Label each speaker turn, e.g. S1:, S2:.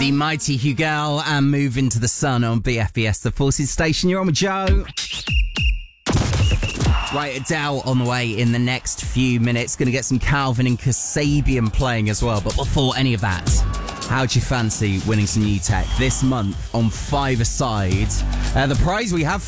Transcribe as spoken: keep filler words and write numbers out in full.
S1: The mighty Hugal and Move Into the Sun on B F B S, the Forces Station. You're on with Joe. Right, Adele on the way in the next few minutes. Going to get some Calvin and Kasabian playing as well. But before any of that, how'd you fancy winning some new tech this month on Five-A-Side? Uh, the prize we have